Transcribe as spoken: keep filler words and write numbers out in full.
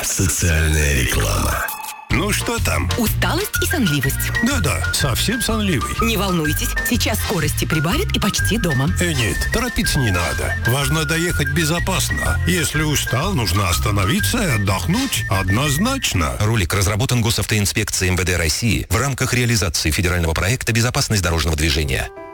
Социальная реклама. Ну что там? Усталость и сонливость. Да-да, совсем сонливый. Не волнуйтесь, сейчас скорости прибавит и почти дома. Э, нет, торопиться не надо. Важно доехать безопасно. Если устал, нужно остановиться и отдохнуть. Однозначно. Ролик разработан Госавтоинспекцией эм вэ дэ России в рамках реализации федерального проекта «Безопасность дорожного движения».